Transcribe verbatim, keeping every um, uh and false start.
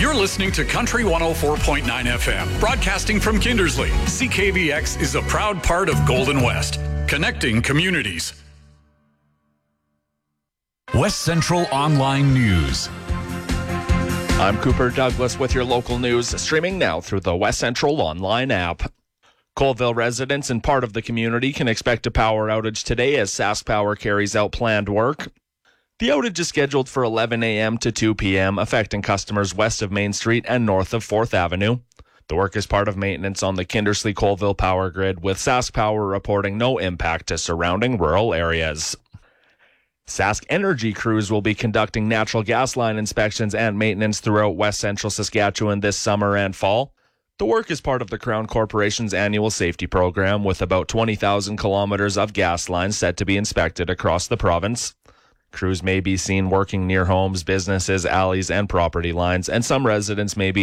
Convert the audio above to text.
You're listening to Country one oh four point nine F M, broadcasting from Kindersley. C K V X is a proud part of Golden West, connecting communities. West Central Online News. I'm Cooper Douglas with your local news, streaming now through the West Central Online app. Colville residents and part of the community can expect a power outage today as SaskPower carries out planned work. The outage is scheduled for eleven a.m. to two p.m., affecting customers west of Main Street and north of fourth Avenue. The work is part of maintenance on the Kindersley-Colville power grid, with SaskPower reporting no impact to surrounding rural areas. Sask Energy crews will be conducting natural gas line inspections and maintenance throughout West Central Saskatchewan this summer and fall. The work is part of the Crown Corporation's annual safety program, with about twenty thousand kilometers of gas lines set to be inspected across the province. Crews may be seen working near homes, businesses, alleys, and property lines, and some residents may be